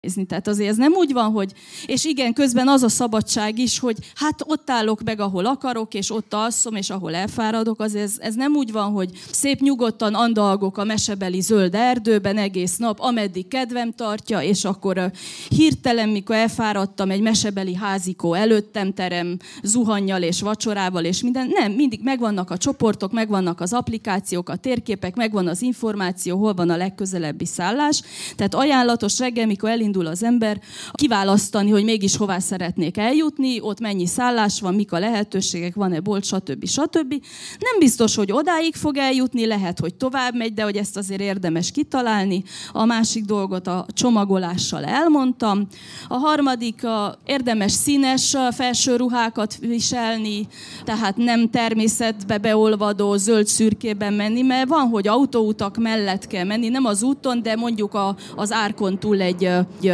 Tehát azért ez nem úgy van, hogy... És igen, közben az a szabadság is, hogy hát ott állok meg, ahol akarok, és ott alszom, és ahol elfáradok. Azért ez nem úgy van, hogy szép nyugodtan andalgok a mesebeli zöld erdőben egész nap, ameddig kedvem tartja, és akkor hirtelen, mikor elfáradtam, egy mesebeli házikó előttem terem, zuhannyal és vacsorával, és minden. Nem, mindig megvannak a csoportok, megvannak az applikációk, a térképek, megvan az információ, hol van a legközelebbi szállás. Tehát ajánlatos reggel, mikor elindul az ember, kiválasztani, hogy mégis hová szeretnék eljutni, ott mennyi szállás van, mik a lehetőségek, van-e bolt, stb. Nem biztos, hogy odáig fog eljutni, lehet, hogy tovább megy, de hogy ezt azért érdemes kitalálni. A másik dolgot a csomagolással elmondtam. A harmadik, érdemes színes felső ruhákat viselni, tehát nem természetbe beolvadó, zöld-szürkében menni, mert van, hogy autóutak mellett kell menni, nem az úton, de mondjuk az árkon túl egy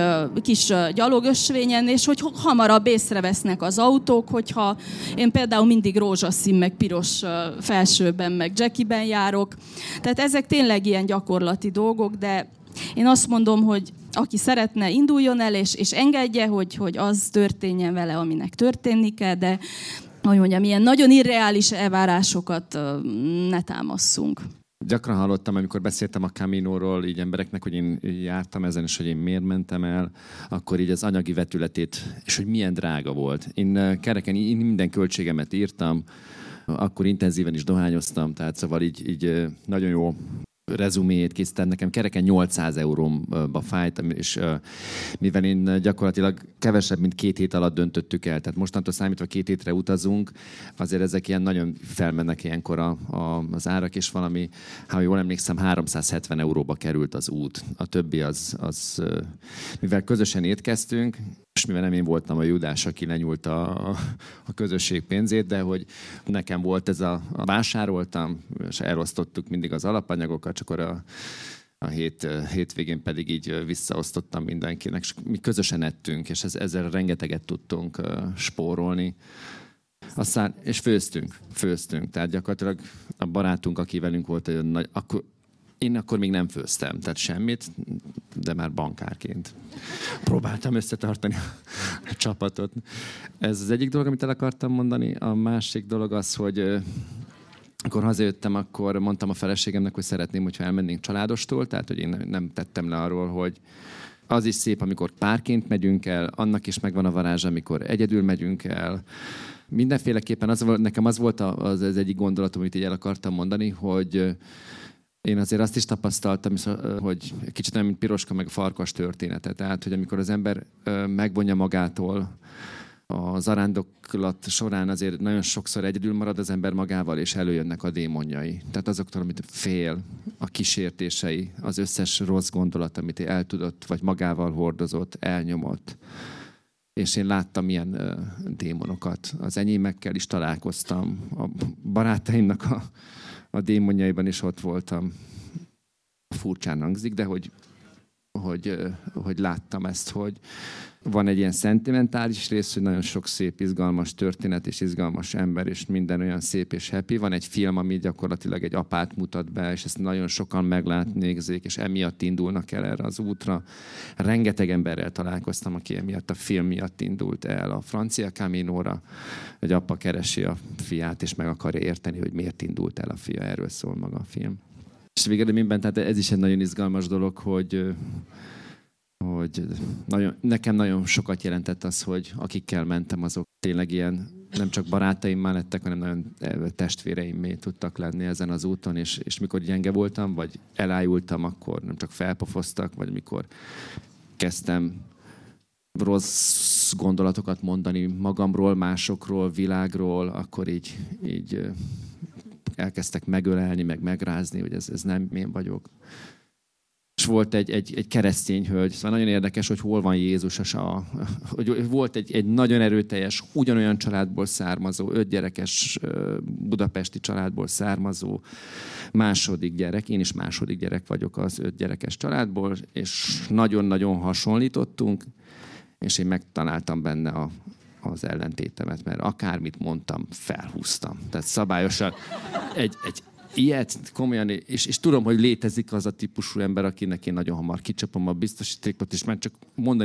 kis gyalogösvényen, és hogy hamarabb észrevesznek az autók, hogyha én például mindig rózsaszín, meg piros felsőben, meg jackiben járok. Tehát ezek tényleg ilyen gyakorlati dolgok, de én azt mondom, hogy aki szeretne, induljon el, és engedje, hogy az történjen vele, aminek történni kell, de hogy mondjam, ilyen nagyon irreális elvárásokat ne támasszunk. Gyakran hallottam, amikor beszéltem a Caminóról így embereknek, hogy én jártam ezen, és hogy én miért mentem el, akkor így az anyagi vetületét, és hogy milyen drága volt. Én kereken minden költségemet írtam, akkor intenzíven is dohányoztam, tehát szóval így nagyon jó rezuméjét készítettem. Nekem kereken 800 euróba fájt, és mivel én gyakorlatilag kevesebb, mint 2 hét alatt döntöttük el, tehát mostantól számítva 2 hétre utazunk, azért ezek ilyen nagyon felmennek ilyenkor az árak, és valami, ha jól emlékszem, 370 euróba került az út. A többi az mivel közösen étkeztünk, és mivel nem én voltam a Judás, aki lenyúlt a közösség pénzét, de hogy nekem volt ez a vásároltam, és elosztottuk mindig az alapanyagokat, csak akkor a hétvégén pedig így visszaosztottam mindenkinek, és mi közösen ettünk, és ezzel rengeteget tudtunk spórolni. Aztán, és főztünk. Tehát gyakorlatilag a barátunk, aki velünk volt, én akkor még nem főztem, tehát semmit, de már bankárként próbáltam összetartani a csapatot. Ez az egyik dolog, amit el akartam mondani. A másik dolog az, hogy amikor hazajöttem, akkor mondtam a feleségemnek, hogy szeretném, hogyha elmennénk családostól, tehát hogy én nem tettem le arról, hogy az is szép, amikor párként megyünk el, annak is megvan a varázsa, amikor egyedül megyünk el. Mindenféleképpen nekem az volt az egyik gondolatom, amit így el akartam mondani, hogy én azért azt is tapasztaltam, hogy kicsit nem, mint Piroska meg a farkas története. Tehát, hogy amikor az ember megvonja magától a zarándoklat során, azért nagyon sokszor egyedül marad az ember magával, és előjönnek a démonjai. Tehát azoktól, amit fél, a kísértései, az összes rossz gondolat, amit el tudott, vagy magával hordozott, elnyomott. És én láttam ilyen démonokat. Az enyémekkel is találkoztam. A barátaimnak a démonjaiban is ott voltam. Furcsán hangzik, de hogy láttam ezt, hogy van egy ilyen szentimentális rész, hogy nagyon sok szép, izgalmas történet és izgalmas ember, és minden olyan szép és happy. Van egy film, ami gyakorlatilag egy apát mutat be, és ezt nagyon sokan meglátnézik, és emiatt indulnak el erre az útra. Rengeteg emberrel találkoztam, aki emiatt a film miatt indult el a francia Caminóra. Egy apa keresi a fiát, és meg akarja érteni, hogy miért indult el a fia. Erről szól maga a film. És végeredményben, tehát ez is egy nagyon izgalmas dolog, hogy nekem nagyon sokat jelentett az, hogy akikkel mentem, azok tényleg ilyen nem csak barátaimmá lettek, hanem nagyon testvéreimmé tudtak lenni ezen az úton, és mikor gyenge voltam, vagy elájultam, akkor nem csak felpofoztak, vagy mikor kezdtem rossz gondolatokat mondani magamról, másokról, világról, akkor így elkezdtek megölelni, meg megrázni, hogy ez nem én vagyok. És volt egy keresztény hölgy, szóval nagyon érdekes, hogy hol van Jézus, hogy volt egy nagyon erőteljes, ugyanolyan családból származó, 5 gyerekes budapesti családból származó második gyerek. Én is második gyerek vagyok az 5 gyerekes családból, és nagyon-nagyon hasonlítottunk, és én megtaláltam benne az ellentétemet, mert akármit mondtam, felhúztam. Tehát szabályosan Ilyet komolyan, és tudom, hogy létezik az a típusú ember, akinek én nagyon hamar kicsapom a biztosítékot, és már csak mondani